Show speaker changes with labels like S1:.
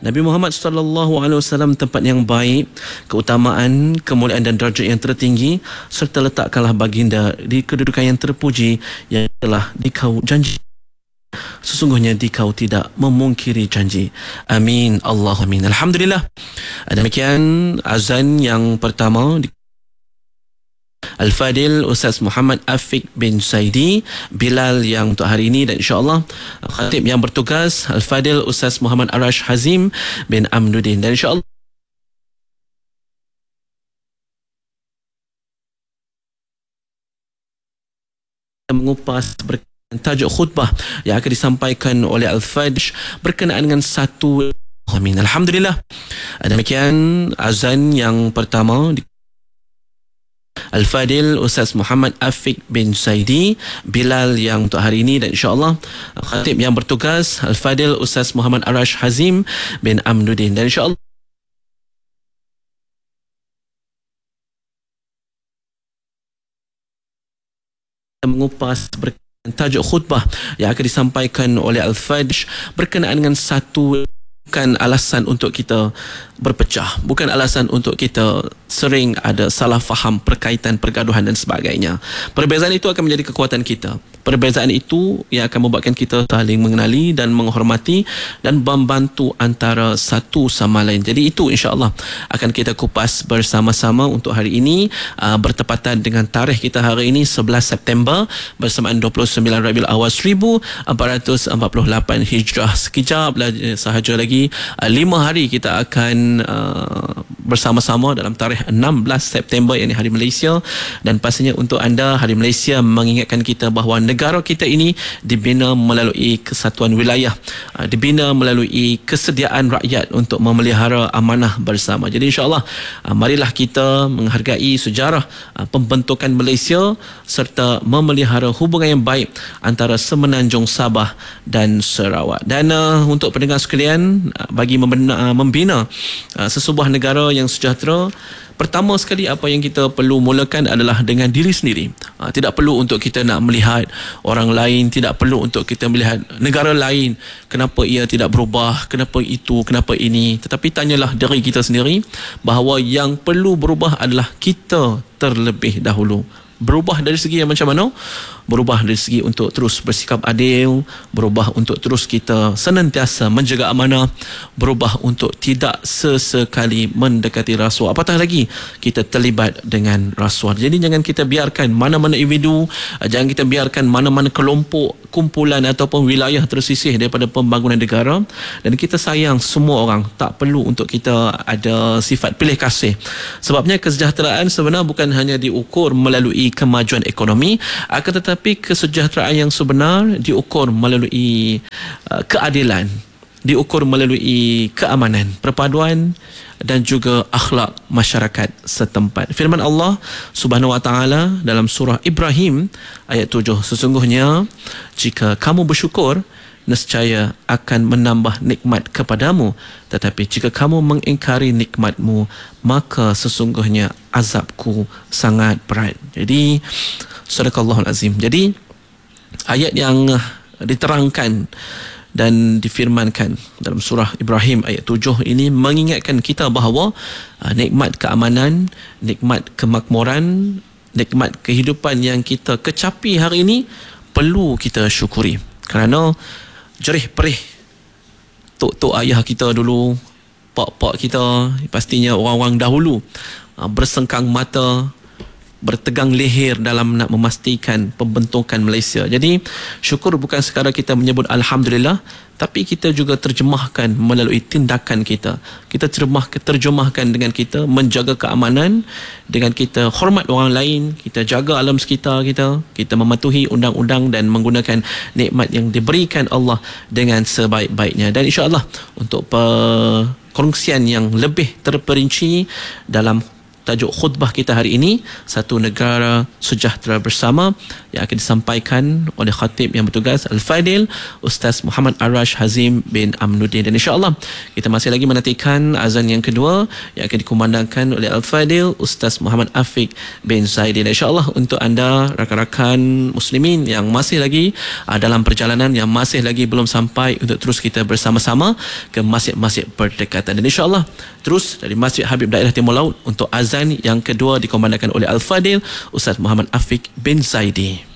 S1: Nabi Muhammad SAW tempat yang baik, keutamaan, kemuliaan dan darjat yang tertinggi, serta letakkanlah baginda di kedudukan yang terpuji yang telah dikau janji. Sesungguhnya dikau tidak memungkiri janji. Amin. Allahumma amin. Alhamdulillah. Demikian azan yang pertama Al-Fadil Ustaz Muhammad Afiq bin Saidi Bilal yang untuk hari ini, dan insyaAllah khatib yang bertugas Al-Fadil Ustaz Muhammad Arash Hazim bin Amnuddin, dan insyaAllah mengupas tajuk khutbah yang akan disampaikan oleh Al-Fadil berkenaan dengan satu. Amin. Alhamdulillah. Demikian azan yang pertama Al-Fadil Ustaz Muhammad Afiq bin Saidi Bilal yang untuk hari ini, dan insyaAllah khatib yang bertugas Al-Fadil Ustaz Muhammad Arash Hazim bin Amnuddin, dan insyaAllah mengupas tajuk khutbah yang akan disampaikan oleh Al-Fadil berkenaan dengan satu. Bukan alasan untuk kita berpecah, bukan alasan untuk kita sering ada salah faham perkaitan pergaduhan dan sebagainya. Perbezaan itu akan menjadi kekuatan kita. Perbezaan itu yang akan membuatkan kita saling mengenali dan menghormati dan membantu antara satu sama lain. Jadi itu insya-Allah akan kita kupas bersama-sama untuk hari ini, bertepatan dengan tarikh kita hari ini 11 September bersamaan 29 Rabiul Awal 1448 Hijrah. Sekejap sahaja lagi 5 hari kita akan bersama-sama dalam tarikh 16 September, yang Hari Malaysia. Dan pastinya untuk anda, Hari Malaysia mengingatkan kita bahawa negara kita ini dibina melalui kesatuan wilayah, dibina melalui kesediaan rakyat untuk memelihara amanah bersama. Jadi insya-Allah marilah kita menghargai sejarah pembentukan Malaysia serta memelihara hubungan yang baik antara Semenanjung Sabah dan Sarawak. Dan untuk pendengar sekalian, bagi membina sesebuah negara yang sejahtera, pertama sekali apa yang kita perlu mulakan adalah dengan diri sendiri. Tidak perlu untuk kita nak melihat orang lain, tidak perlu untuk kita melihat negara lain, kenapa ia tidak berubah, kenapa itu, kenapa ini. Tetapi tanyalah diri kita sendiri bahawa yang perlu berubah adalah kita terlebih dahulu. Berubah dari segi yang macam mana? Berubah dari segi untuk terus bersikap adil, berubah untuk terus kita senantiasa menjaga amanah, berubah untuk tidak sesekali mendekati rasuah, apatah lagi kita terlibat dengan rasuah. Jadi jangan kita biarkan mana-mana individu, jangan kita biarkan mana-mana kelompok, kumpulan ataupun wilayah tersisih daripada pembangunan negara. Dan kita sayang semua orang, tak perlu untuk kita ada sifat pilih kasih. Sebabnya kesejahteraan sebenarnya bukan hanya diukur melalui kemajuan ekonomi, akan tetapi kesejahteraan yang sebenar diukur melalui keadilan, diukur melalui keamanan, perpaduan dan juga akhlak masyarakat setempat. Firman Allah Subhanahu wa taala dalam surah Ibrahim ayat 7, sesungguhnya jika kamu bersyukur, nescaya akan menambah nikmat kepadamu, tetapi jika kamu mengingkari nikmatmu, maka sesungguhnya azabku sangat berat. Jadi sadaqallahul azim. Jadi ayat yang diterangkan dan difirmankan dalam surah Ibrahim ayat 7 ini mengingatkan kita bahawa nikmat keamanan, nikmat kemakmuran, nikmat kehidupan yang kita kecapi hari ini perlu kita syukuri. Kerana jerih perih tok-tok ayah kita dulu, pak-pak kita, pastinya orang-orang dahulu bersengkang mata, bertegang leher dalam nak memastikan pembentukan Malaysia. Jadi syukur bukan sekadar kita menyebut Alhamdulillah, tapi kita juga terjemahkan melalui tindakan kita. Kita terjemahkan dengan kita menjaga keamanan, dengan kita hormat orang lain, kita jaga alam sekitar kita, kita mematuhi undang-undang dan menggunakan nikmat yang diberikan Allah dengan sebaik-baiknya. Dan insya-Allah untuk perkongsian yang lebih terperinci dalam tajuk khutbah kita hari ini, satu negara sejahtera bersama, yang akan disampaikan oleh khatib yang bertugas Al-Fadil Ustaz Muhammad Arash Hazim bin Amnuddin. Dan insya-Allah kita masih lagi menantikan azan yang kedua yang akan dikumandangkan oleh Al-Fadil Ustaz Muhammad Afiq bin Zaidin. InsyaAllah untuk anda rakan-rakan muslimin yang masih lagi dalam perjalanan, yang masih lagi belum sampai, untuk terus kita bersama-sama ke masjid-masjid berdekatan. Dan insyaAllah terus dari Masjid Habib Daerah Timur Laut untuk azan yang kedua dikumandangkan oleh Al-Fadil Ustaz Muhammad Afiq bin Zaidi.